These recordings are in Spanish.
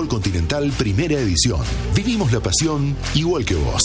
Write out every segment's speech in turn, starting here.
Fútbol Continental Primera Edición. Vivimos la pasión igual que vos.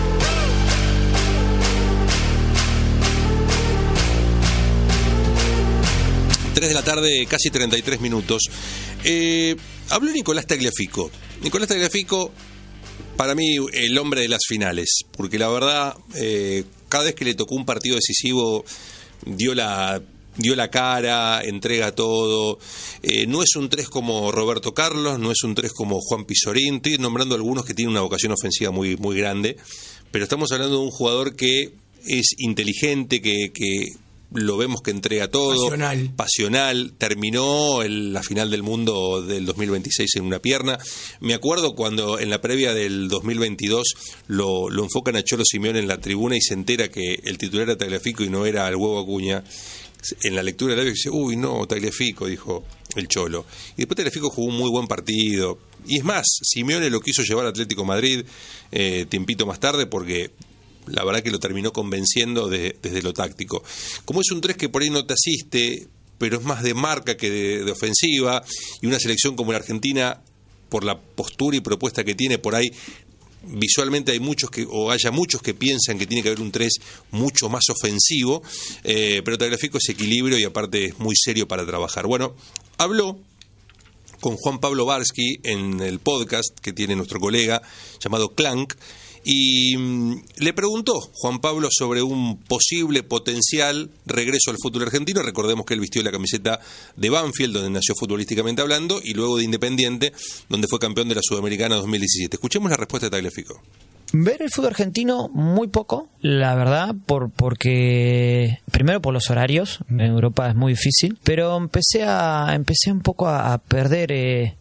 Tres de la tarde, casi 33 minutos. Habló Nicolás Tagliafico. Nicolás Tagliafico, para mí, el hombre de las finales. Porque la verdad, cada vez que le tocó un partido decisivo, dio la cara, entrega todo. No es un 3 como Roberto Carlos, no es un 3 como Juan Pizorín. Estoy nombrando algunos que tienen una vocación ofensiva muy, muy grande. Pero estamos hablando de un jugador que es inteligente, que lo vemos que entrega todo, pasional, terminó la final del mundo del 2026 en una pierna. Me acuerdo cuando en la previa del 2022 lo enfocan a Cholo Simeone en la tribuna y se entera que el titular era Tagliafico y no era el Huevo Acuña. En la lectura del audio dice, uy no, Tagliafico, dijo el Cholo. Y después Tagliafico jugó un muy buen partido. Y es más, Simeone lo quiso llevar a Atlético Madrid tiempito más tarde porque la verdad que lo terminó convenciendo desde lo táctico. Como es un 3 que por ahí no te asiste, pero es más de marca que de ofensiva, y una selección como la Argentina, por la postura y propuesta que tiene, por ahí visualmente haya muchos que piensan que tiene que haber un 3 mucho más ofensivo, pero Tagliafico es equilibrio y aparte es muy serio para trabajar. Bueno, habló con Juan Pablo Barsky en el podcast que tiene nuestro colega llamado Clank, y le preguntó Juan Pablo sobre un posible potencial regreso al fútbol argentino. Recordemos que él vistió la camiseta de Banfield, donde nació futbolísticamente hablando, y luego de Independiente, donde fue campeón de la Sudamericana 2017. Escuchemos la respuesta de Tagliafico. Ver el fútbol argentino muy poco, la verdad, porque primero por los horarios, en Europa es muy difícil, pero empecé un poco a perder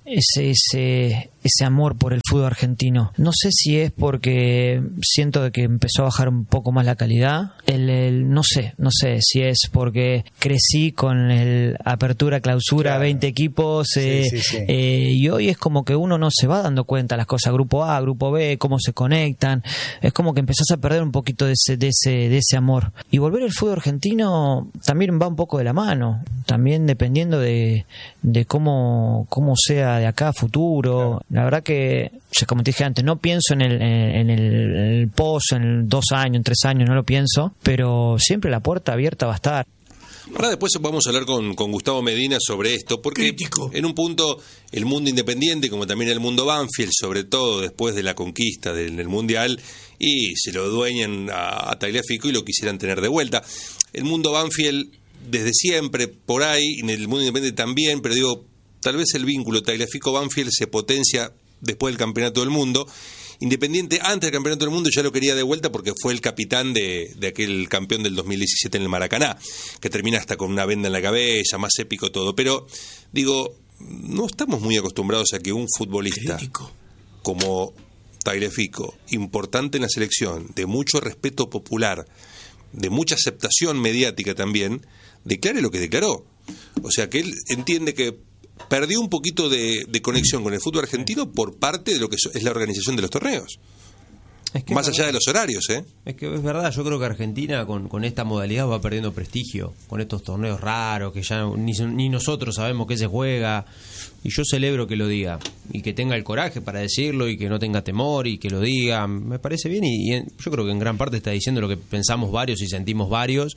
ese amor por el fútbol argentino. No sé si es porque siento de que empezó a bajar un poco más la calidad, no sé si es porque crecí con el apertura, clausura, claro. 20 equipos, sí. Y hoy es como que uno no se va dando cuenta las cosas, grupo A, grupo B, cómo se conectan. Es como que empezás a perder un poquito de ese amor. Y volver al fútbol argentino también va un poco de la mano, también dependiendo de cómo sea de acá a futuro. Claro. La verdad que, como te dije antes, no pienso en el post, en 2 años, en 3 años, no lo pienso, pero siempre la puerta abierta va a estar. Ahora después vamos a hablar con Gustavo Medina sobre esto, porque crítico. En un punto el mundo independiente, como también el mundo Banfield, sobre todo después de la conquista del Mundial, y se lo dueñan a Tagliafico y lo quisieran tener de vuelta. El mundo Banfield desde siempre, por ahí, en el mundo independiente también, pero digo, tal vez el vínculo Tagliafico-Banfield se potencia después del Campeonato del Mundo. Independiente, antes del Campeonato del Mundo, ya lo quería de vuelta porque fue el capitán de aquel campeón del 2017 en el Maracaná, que termina hasta con una venda en la cabeza, más épico todo. Pero, digo, no estamos muy acostumbrados a que un futbolista como Tagliafico, importante en la selección, de mucho respeto popular, de mucha aceptación mediática también, declare lo que declaró. O sea, que él entiende que perdió un poquito de conexión con el fútbol argentino por parte de lo que es la organización de los torneos. Es que más allá de los horarios, Es que es verdad, yo creo que Argentina con esta modalidad va perdiendo prestigio, con estos torneos raros que ya ni nosotros sabemos qué se juega, y yo celebro que lo diga, y que tenga el coraje para decirlo, y que no tenga temor, y que lo diga, me parece bien, y yo creo que en gran parte está diciendo lo que pensamos varios y sentimos varios,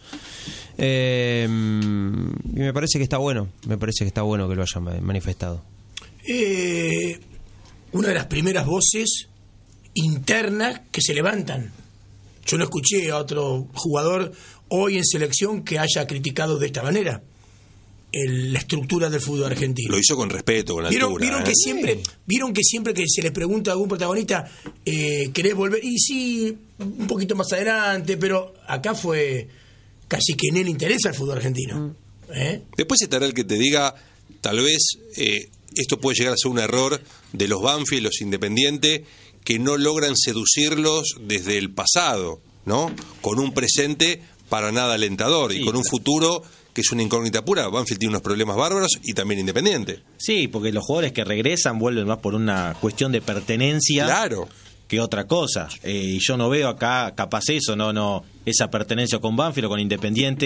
y me parece que está bueno que lo haya manifestado. Una de las primeras voces internas que se levantan. Yo no escuché a otro jugador hoy en selección que haya criticado de esta manera la estructura del fútbol argentino. Lo hizo con respeto, con altura. ¿Vieron que siempre que se les pregunta a algún protagonista ¿querés volver? Y sí, un poquito más adelante, pero acá fue casi que en él interesa el fútbol argentino. Después estará el que te diga, tal vez esto puede llegar a ser un error de los Banfield, los Independiente, que no logran seducirlos desde el pasado, ¿no? Con un presente para nada alentador, sí, y con un futuro que es una incógnita pura. Banfield tiene unos problemas bárbaros y también Independiente. Sí, porque los jugadores que regresan vuelven más por una cuestión de pertenencia, claro, que otra cosa. Y yo no veo acá capaz eso, no esa pertenencia con Banfield o con Independiente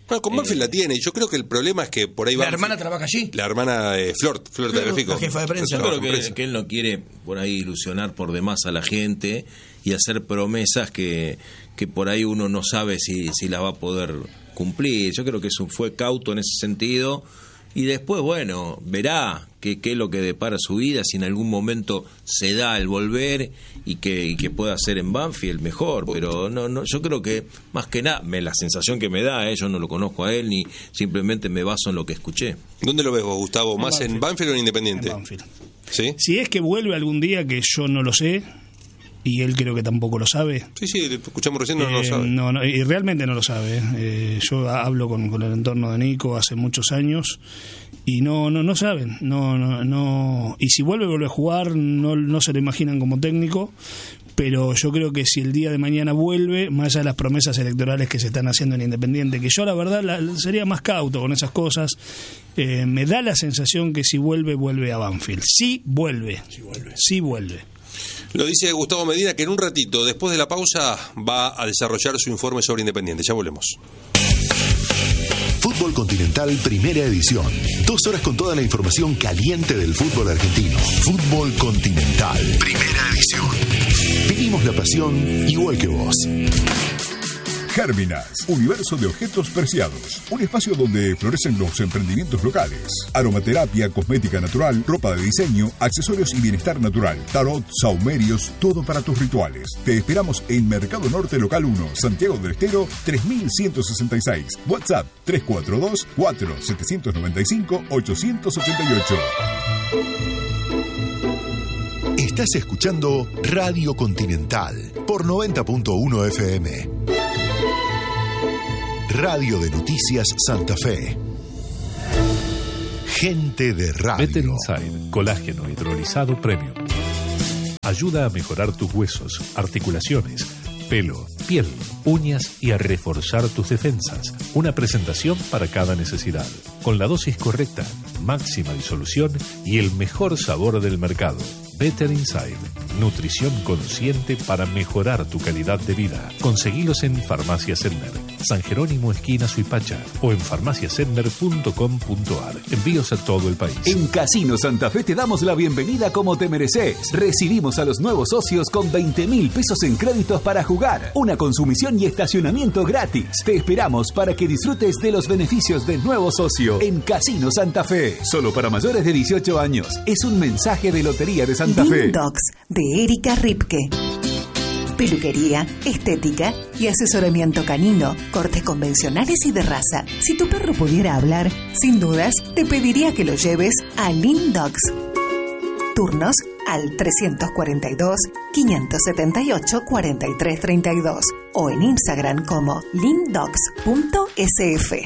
Bueno, con Banfield la tiene. Yo creo que el problema es que por ahí ¿La hermana trabaja allí? La hermana Flor Tagliafico. La jefa de prensa. Yo creo que él no quiere por ahí ilusionar por demás a la gente y hacer promesas que por ahí uno no sabe si las va a poder cumplir. Yo creo que eso fue cauto en ese sentido. Y después, bueno, verá qué es lo que depara su vida, si en algún momento se da el volver y que pueda ser en Banfield mejor. Pero no, yo creo que más que nada, la sensación que me da, yo no lo conozco a él ni simplemente me baso en lo que escuché. ¿Dónde lo ves vos, Gustavo? ¿Más en Banfield o en Independiente? En Banfield. ¿Sí? Si es que vuelve algún día, que yo no lo sé, y él creo que tampoco lo sabe. Sí, lo escuchamos recién, no lo sabe. No, y realmente no lo sabe. Yo hablo con el entorno de Nico hace muchos años y no saben. No. Y si vuelve a jugar, no se lo imaginan como técnico. Pero yo creo que si el día de mañana vuelve, más allá de las promesas electorales que se están haciendo en Independiente, que yo la verdad sería más cauto con esas cosas, me da la sensación que si vuelve a Banfield. Sí vuelve. Lo dice Gustavo Medina, que en un ratito, después de la pausa, va a desarrollar su informe sobre Independiente. Ya volvemos. Fútbol Continental, primera edición. 2 horas con toda la información caliente del fútbol argentino. Fútbol Continental, primera edición. Vivimos la pasión igual que vos. Gérminas, universo de objetos preciados. Un espacio donde florecen los emprendimientos locales. Aromaterapia, cosmética natural, ropa de diseño, accesorios y bienestar natural. Tarot, saumerios, todo para tus rituales. Te esperamos en Mercado Norte Local 1, Santiago del Estero, 3166. WhatsApp 342-4795-888. Estás escuchando Radio Continental por 90.1 FM. Radio de Noticias Santa Fe. Gente de radio. Better Inside, colágeno hidrolizado premium. Ayuda a mejorar tus huesos, articulaciones, pelo, piel, uñas y a reforzar tus defensas. Una presentación para cada necesidad. Con la dosis correcta, máxima disolución y el mejor sabor del mercado. Better Inside. Nutrición consciente para mejorar tu calidad de vida. Conseguilos en Farmacia Sedmer, San Jerónimo esquina Suipacha o en farmaciasedmer.com.ar. Envíos a todo el país. En Casino Santa Fe te damos la bienvenida como te mereces. Recibimos a los nuevos socios con 20.000 pesos en créditos para jugar, una consumición y estacionamiento gratis. Te esperamos para que disfrutes de los beneficios del nuevo socio en Casino Santa Fe. Solo para mayores de 18 años. Es un mensaje de Lotería de Santa Fe. Dogs de Erika Ripke. Peluquería, estética y asesoramiento canino, cortes convencionales y de raza. Si tu perro pudiera hablar, sin dudas, te pediría que lo lleves a Lean Dogs. Turnos al 342-578-4332 o en Instagram como leandogs.sf.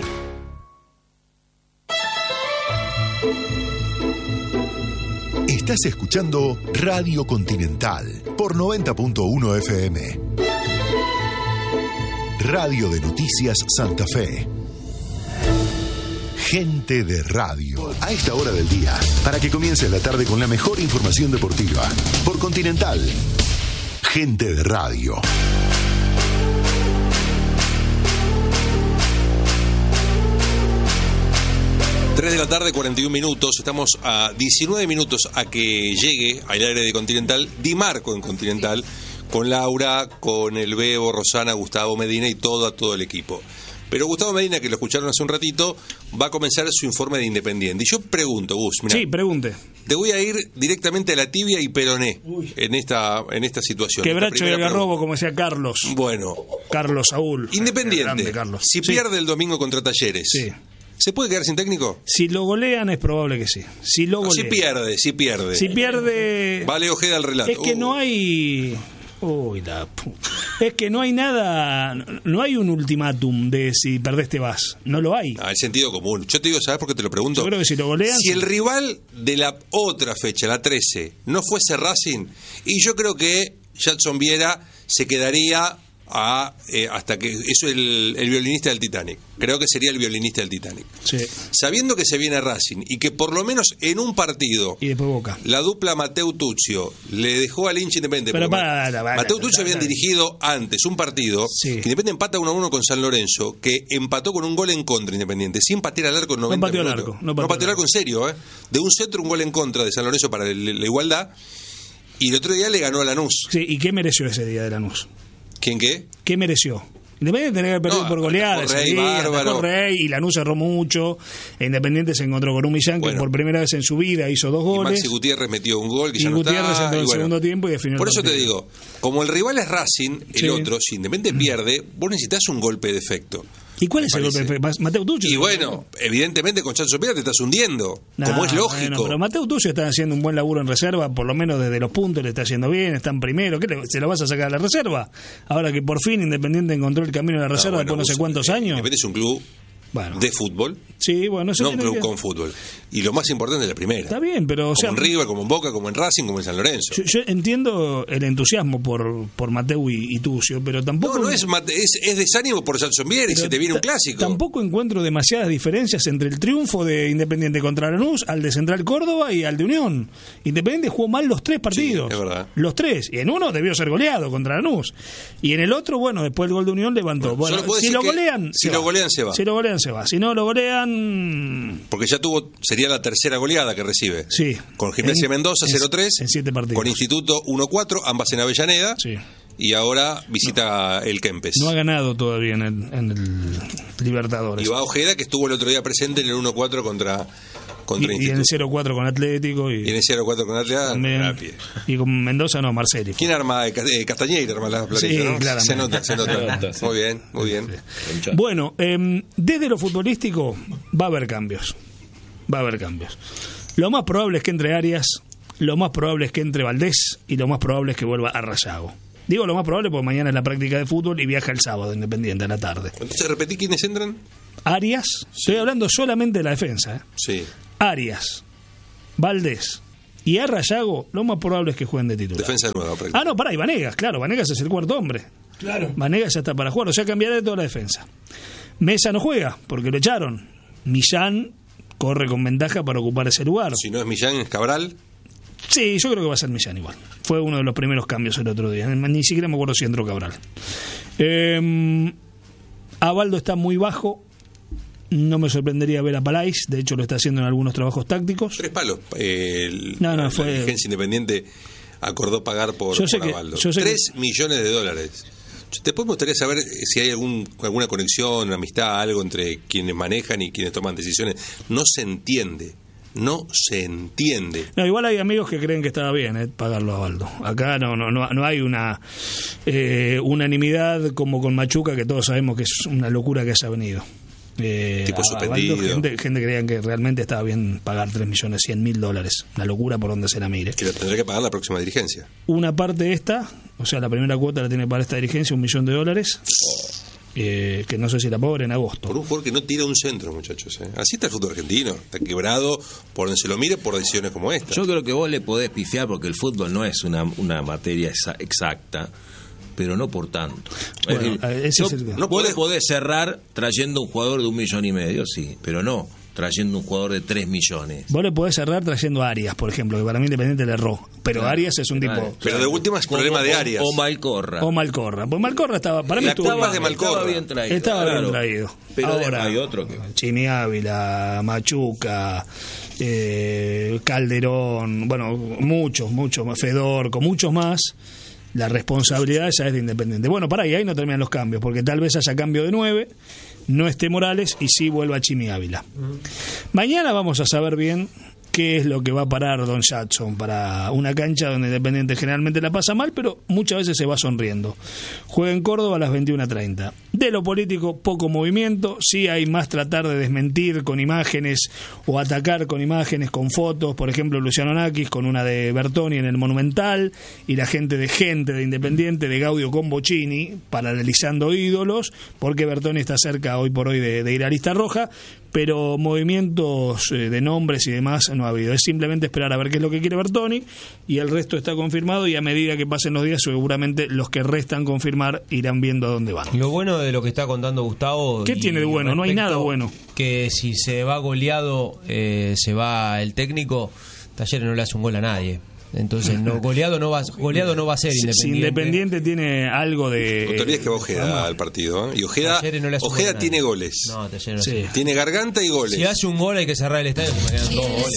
Estás escuchando Radio Continental por 90.1 FM. Radio de Noticias Santa Fe. Gente de radio. A esta hora del día, para que comience la tarde con la mejor información deportiva. Por Continental. Gente de radio. 3 de la tarde, 41 minutos. Estamos a 19 minutos a que llegue al aire de Continental, Di Marco en Continental, con Laura, con el Bebo, Rosana, Gustavo Medina y todo el equipo. Pero Gustavo Medina, que lo escucharon hace un ratito, va a comenzar su informe de Independiente. Y yo pregunto, Gus, mirá, sí, pregunte. Te voy a ir directamente a la tibia y peroné en esta situación. Quebracho y Algarrobo, como decía Carlos. Bueno. Carlos Saúl. Independiente, grande, Carlos. Si pierde el domingo contra Talleres, sí. ¿Se puede quedar sin técnico? Si lo golean es probable que sí. Si pierde. Si pierde. Vale Ojeda al relato. Es que no hay... Es que no hay nada, no hay un ultimátum de si perdés te vas, no lo hay. El sentido común. Yo te digo, ¿sabes por qué te lo pregunto? Yo creo que si lo golean... Si el rival de la otra fecha, la 13, no fuese Racing, y yo creo que Jadson Viera se quedaría hasta que eso el violinista del Titanic. Creo que sería el violinista del Titanic. Sí. Sabiendo que se viene Racing y que por lo menos en un partido y después Boca, la dupla Mateu Tuccio le dejó al hincha Independiente. Pero Mateu Tuccio habían dirigido antes un partido que Independiente empata 1-1 con San Lorenzo, que empató con un gol en contra Independiente, sin patear al arco en 90 minutos. No pateó al arco en serio, de un centro un gol en contra de San Lorenzo para la igualdad, y el otro día le ganó a Lanús. Sí, ¿y qué mereció ese día de Lanús? ¿Quién qué? ¿Qué mereció? Independiente tenía que haber perdido por goleada. Rey, y Lanús cerró mucho. Independiente se encontró con un Millán que por primera vez en su vida hizo 2 goles. Y Maxi Gutiérrez metió un gol que y ya no Gutiérrez está, entró en el segundo tiempo y definió por el eso partido. te digo, como el rival es Racing, el otro, si Independiente pierde, vos necesitas un golpe de efecto. ¿Y cuál es el golpe de efecto? Mateu Tuccio. Y bueno, evidentemente con Chancho Pérez te estás hundiendo, como es lógico. Bueno, pero Mateu Tuccio está haciendo un buen laburo en reserva, por lo menos desde los puntos le está haciendo bien, están primero. ¿Qué se lo vas a sacar a la reserva? Ahora que por fin Independiente encontró el camino de la reserva después no sé cuántos años. Independiente es un club de fútbol. Sí, bueno, eso no un club con fútbol. Y lo más importante es la primera. Está bien, pero como en River, como en Boca, como en Racing, como en San Lorenzo. Yo entiendo el entusiasmo por Mateu y Tuccio, pero tampoco... No es desánimo por Jackson Viera y se te viene un clásico. Tampoco encuentro demasiadas diferencias entre el triunfo de Independiente contra Lanús, al de Central Córdoba y al de Unión. Independiente jugó mal los 3 partidos. Sí, es verdad. Los 3. Y en uno debió ser goleado contra Lanús. Y en el otro, bueno, después del gol de Unión levantó. Bueno, si lo golean, se va. Si lo golean, se va. Si no lo golean... Porque ya sería la tercera goleada que recibe. Sí. Con Gimnasia Mendoza 0-3. En 7 partidos. Con Instituto 1-4, ambas en Avellaneda. Sí. Y ahora visita el Kempes. No ha ganado todavía en el Libertadores. Y va Ojeda, que estuvo el otro día presente en el 1-4 contra y en el 0-4 con Atlético. Y en el 0-4 con Atlético. Y con Mendoza no, Marceli. ¿Quién arma? Castañeira arma la planilla, sí, ¿no? Claramente. Se nota. Sí. Muy bien. Sí. Bueno, desde lo futbolístico va a haber cambios. Lo más probable es que entre Arias, lo más probable es que entre Valdés y lo más probable es que vuelva a Rayago. Digo lo más probable porque mañana es la práctica de fútbol y viaja el sábado Independiente a la tarde. Entonces, repetí quiénes entran. Arias, estoy hablando solamente de la defensa. Sí. Arias, Valdés y a Rayago, lo más probable es que jueguen de titular. Defensa nueva. No, pará, y Vanegas, claro, Vanegas es el cuarto hombre. Claro. Vanegas ya está para jugar, o sea, cambiará de toda la defensa. Mesa no juega, porque lo echaron. Millán corre con ventaja para ocupar ese lugar. Si no es Millán, es Cabral. Sí, yo creo que va a ser Millán igual. Fue uno de los primeros cambios el otro día. Ni siquiera me acuerdo si entró Cabral. Avaldo está muy bajo. No me sorprendería ver a Palais. De hecho, lo está haciendo en algunos trabajos tácticos. 3 palos. La dirigencia Independiente acordó pagar por Avaldo. 3 millones de dólares. Después me gustaría saber si hay alguna conexión, amistad, algo entre quienes manejan y quienes toman decisiones. No se entiende. No, igual hay amigos que creen que estaba bien pagarlo a Avaldo. Acá no hay una unanimidad como con Machuca, que todos sabemos que es una locura que haya venido. Tipo suspendido. Gente creía que realmente estaba bien pagar $3.100.000. Una locura por donde se la mire. Que lo tendrá que pagar la próxima dirigencia. Una parte esta, o sea, la primera cuota la tiene para esta dirigencia, $1 millón. Que no sé si la pobre en agosto. Por un jugador que no tira un centro, muchachos. Así está el fútbol argentino. Está quebrado por donde se lo mire por decisiones como esta. Yo creo que vos le podés pifiar porque el fútbol no es una materia exacta, pero no por tanto. Bueno, no podés cerrar trayendo un jugador de $1,5 millones, sí, pero no trayendo un jugador de 3 millones. Vos le podés cerrar trayendo a Arias, por ejemplo, que para mí Independiente le erró. Pero claro, Arias es un tipo... Pero de última es problema de Arias. O Malcorra. Pues Malcorra estaba... Para mí estaba bien traído. Estaba bien traído. Pero ahora hay otro que... Chimi Ávila, Machuca, Calderón, bueno, muchos, Fedor, con muchos más. La responsabilidad ya es de Independiente. Bueno, y ahí no terminan los cambios, porque tal vez haya cambio de 9, no esté Morales y sí vuelva Chimi Ávila. Mañana vamos a saber bien qué es lo que va a parar Don Jackson para una cancha donde Independiente generalmente la pasa mal, pero muchas veces se va sonriendo. Juega en Córdoba a las 21:30. De lo político, poco movimiento. Sí hay más tratar de desmentir con imágenes o atacar con imágenes, con fotos. Por ejemplo, Luciano Nakis con una de Bertoni en el Monumental y la gente de Independiente, de Gaudio con Bocchini, paralelizando ídolos, porque Bertoni está cerca hoy por hoy de ir a lista roja. pero movimientos de nombres y demás no ha habido. Es simplemente esperar a ver qué es lo que quiere Bertoni, y el resto está confirmado, y a medida que pasen los días seguramente los que restan confirmar irán viendo a dónde van. Lo bueno de lo que está contando Gustavo... ¿Qué tiene de bueno? No hay nada bueno. Que si se va goleado, se va el técnico, Talleres no le hace un gol a nadie. Entonces goleado no va a ser Independiente. Si Independiente tiene algo de... No te olvides que va Ojeda al partido, ¿eh? Y Ojeda tiene goles. No, Talleres no. Sí. Tiene garganta y goles. Si hace un gol hay que cerrar el estadio porque quedan 2 goles.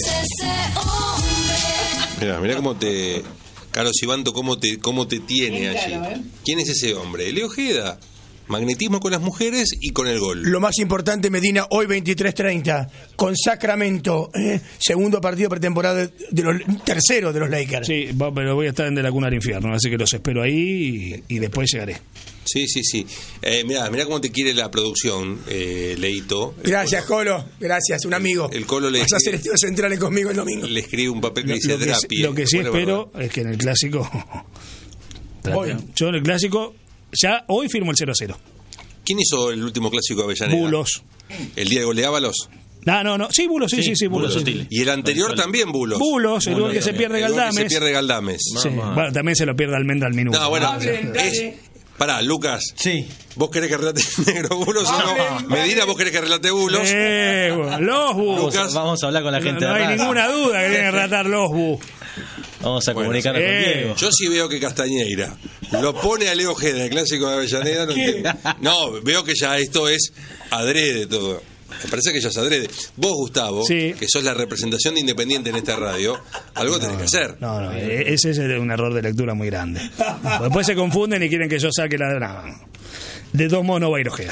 Mirá cómo te... Carlos Ivanto, cómo te tiene allí. ¿Quién es ese hombre? Leo Ojeda. Magnetismo con las mujeres y con el gol. Lo más importante, Medina, hoy 23:30, con Sacramento, segundo partido pretemporada tercero de los Lakers. Sí, pero voy a estar en De la Cuna al Infierno, así que los espero ahí y después llegaré. Sí. Mirá cómo te quiere la producción, Leito. Gracias, Colo. Gracias, un amigo. El Colo le... Vas a hacer estudios centrales conmigo el domingo. Le escribe un papel que dice Drapi. Lo que sí espero es que en el Clásico... Yo en el Clásico... Ya hoy firmo el 0-0. ¿Quién hizo el último clásico de Avellaneda? Bulos. ¿El día de gol de Ábalos? No. Sí, Bulos, sí, Bulos. Y el anterior también Bulos. Bulos, el gol que se pierde Galdames. Sí. Bueno, también se lo pierde Almendra al minuto. No, bueno, pará, Lucas. Sí. ¿Vos querés que relate negro Bulos o no? Medina, ¿vos querés que relate Bulos? Los Bulos. Lucas, vamos a hablar con la gente no de hay ninguna duda que tienen que relatar los Bulos. Vamos a comunicarnos con Diego. Yo sí veo que Castañeira lo pone a Leo Ojeda en el clásico de Avellaneda. No, veo que ya esto es adrede todo. Me parece que ya es adrede. Vos, Gustavo, que sos la representación de Independiente en esta radio, algo tenés que hacer. No, ese es un error de lectura muy grande. Después se confunden y quieren que yo saque la... No. De todos modos no va a ir Ojeda.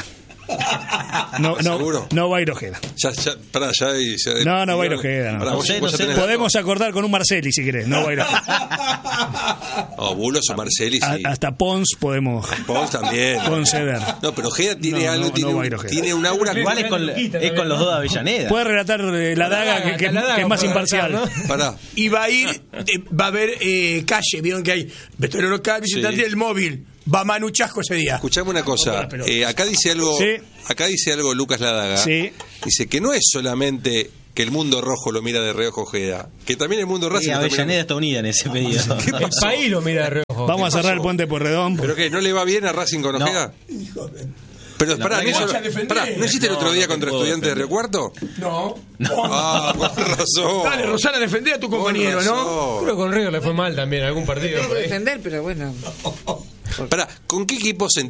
No va a ir Ojeda. No va a ir Ojeda. No. Podemos acordar con un Marcelli si querés. No va a ir Ojeda. Bulos o Marcelli, sí. Hasta Pons podemos también conceder. No, pero Ojeda tiene algo, tiene un aura. Igual es con los dos de Avellaneda. Puede relatar la daga que es más imparcial, ¿no? Pará. Y va a haber calle. Vieron que hay vestuario local, visitante del móvil. Va Manu Chasco ese día. Escuchame una cosa. Acá dice algo Lucas Ladaga. Sí. Dice que no es solamente que el mundo rojo lo mira de reojo Ojeda, que también el mundo Racing. Avellaneda está unida en ese pedido. El país lo mira de reojo. Vamos a cerrar el puente Porredón. ¿Pero qué? ¿No le va bien a Racing con Ojeda? Pero pará, ¿no hiciste el otro día contra Estudiantes de Río Cuarto? No. Con razón. Dale, Rosana, defendé a tu compañero, ¿no? Creo que con River le fue mal también algún partido. No defender, pero bueno. Pará, ¿con qué equipo se